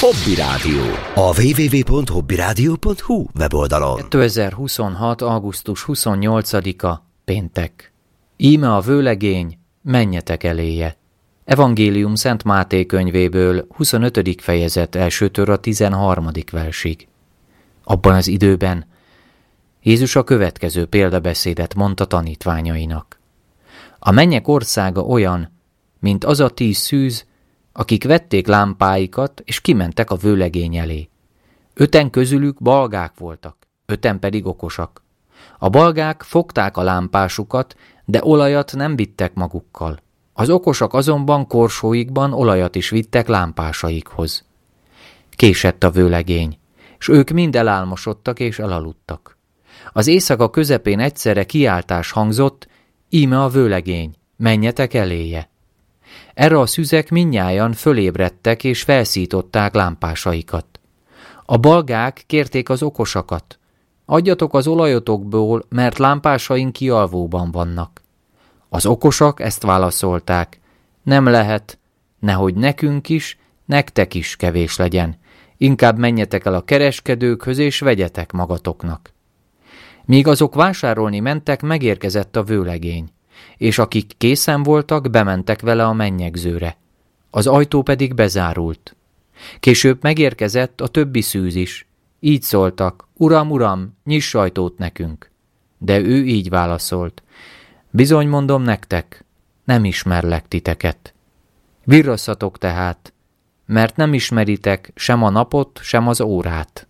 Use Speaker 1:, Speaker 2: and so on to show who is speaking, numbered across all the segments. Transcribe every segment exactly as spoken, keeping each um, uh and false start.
Speaker 1: Hobby Rádió. A double-u double-u double-u pont hobby rádió pont hu weboldalon.
Speaker 2: kétezer-huszonhat. augusztus huszonnyolcadika. Péntek. Íme a vőlegény, menjetek eléje. Evangélium Szent Máté könyvéből, huszonötödik fejezet elsőtől a tizenharmadik versig. Abban az időben Jézus a következő példabeszédet mondta tanítványainak. A mennyek országa olyan, mint az a tíz szűz, akik vették lámpáikat, és kimentek a vőlegény elé. Öten közülük balgák voltak, öten pedig okosak. A balgák fogták a lámpásukat, de olajat nem vittek magukkal. Az okosak azonban korsóikban olajat is vittek lámpásaikhoz. Késett a vőlegény, s ők mind elálmosodtak és elaludtak. Az éjszaka közepén egyszerre kiáltás hangzott, íme a vőlegény, menjetek eléje. Erre a szüzek mindnyájan fölébredtek és felszították lámpásaikat. A balgák kérték az okosakat, adjatok az olajotokból, mert lámpásaink kialvóban vannak. Az okosak ezt válaszolták, nem lehet, nehogy nekünk is, nektek is kevés legyen, inkább menjetek el a kereskedőkhöz és vegyetek magatoknak. Míg azok vásárolni mentek, megérkezett a vőlegény, és akik készen voltak, bementek vele a mennyegzőre. Az ajtó pedig bezárult. Később megérkezett a többi szűz is. Így szóltak, uram, uram, nyiss ajtót nekünk. De ő így válaszolt, bizony mondom nektek, nem ismerlek titeket. Virrasszatok tehát, mert nem ismeritek sem a napot, sem az órát.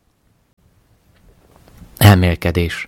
Speaker 2: Elmélkedés.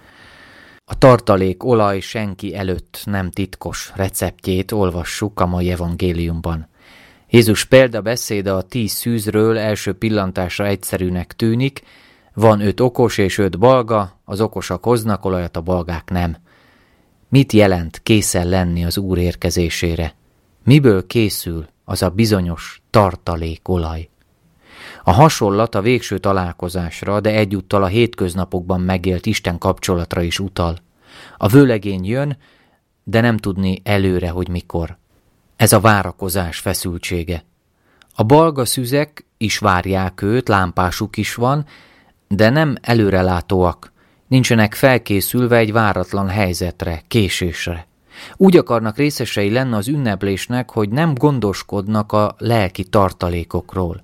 Speaker 2: A tartalék olaj senki előtt nem titkos receptjét olvassuk a mai evangéliumban. Jézus példabeszéde a tíz szűzről első pillantásra egyszerűnek tűnik, van öt okos és öt balga, az okosak hoznak olajat, a balgák nem. Mit jelent készen lenni az Úr érkezésére? Miből készül az a bizonyos tartalék olaj? A hasonlat a végső találkozásra, de egyúttal a hétköznapokban megélt Isten kapcsolatra is utal. A vőlegény jön, de nem tudni előre, hogy mikor. Ez a várakozás feszültsége. A balga szüzek is várják őt, lámpásuk is van, de nem előrelátóak, nincsenek felkészülve egy váratlan helyzetre, késésre. Úgy akarnak részesei lenni az ünneplésnek, hogy nem gondoskodnak a lelki tartalékokról.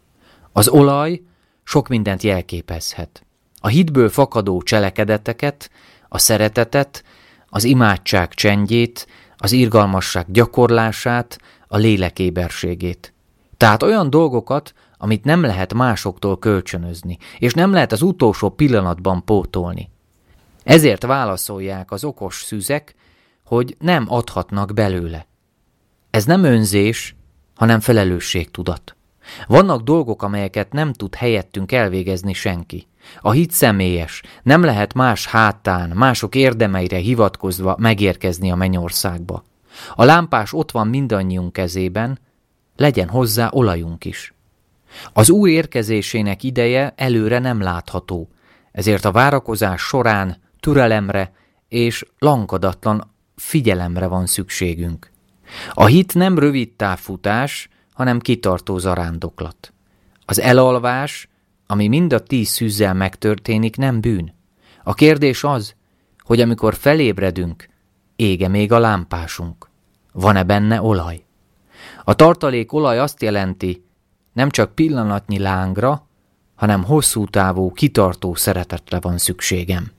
Speaker 2: Az olaj sok mindent jelképezhet. A hitből fakadó cselekedeteket, a szeretetet, az imádság csendjét, az irgalmasság gyakorlását, a lélek éberségét. Tehát olyan dolgokat, amit nem lehet másoktól kölcsönözni, és nem lehet az utolsó pillanatban pótolni. Ezért válaszolják az okos szüzek, hogy nem adhatnak belőle. Ez nem önzés, hanem felelősségtudat. Vannak dolgok, amelyeket nem tud helyettünk elvégezni senki. A hit személyes, nem lehet más hátán, mások érdemeire hivatkozva megérkezni a mennyországba. A lámpás ott van mindannyiunk kezében, legyen hozzá olajunk is. Az Úr érkezésének ideje előre nem látható, ezért a várakozás során türelemre és lankadatlan figyelemre van szükségünk. A hit nem rövid távfutás, hanem kitartó zarándoklat. Az elalvás, ami mind a tíz szűzzel megtörténik, nem bűn. A kérdés az, hogy amikor felébredünk, ége még a lámpásunk. Van-e benne olaj? A tartalék olaj azt jelenti, nem csak pillanatnyi lángra, hanem hosszú távú, kitartó szeretetre van szükségem.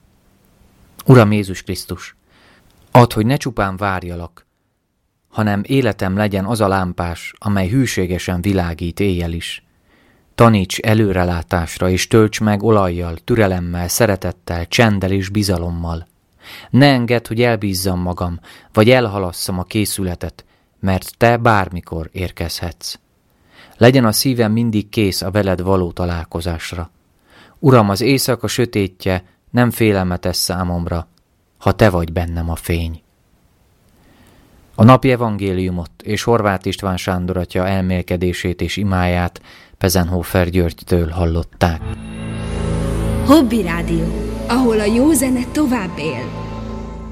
Speaker 2: Uram Jézus Krisztus, add, hogy ne csupán várjalak, hanem életem legyen az a lámpás, amely hűségesen világít éjjel is. Taníts előrelátásra, és tölts meg olajjal, türelemmel, szeretettel, csenddel és bizalommal. Ne engedd, hogy elbízzam magam, vagy elhalasszam a készületet, mert te bármikor érkezhetsz. Legyen a szívem mindig kész a veled való találkozásra. Uram, az éjszaka sötétje nem félelmetes számomra, ha te vagy bennem a fény. A napi evangéliumot és Horváth István Sándor atya elmélkedését és imáját Pezenhofer Györgytől hallották.
Speaker 3: Hobby Rádió, ahol a jó zene tovább él.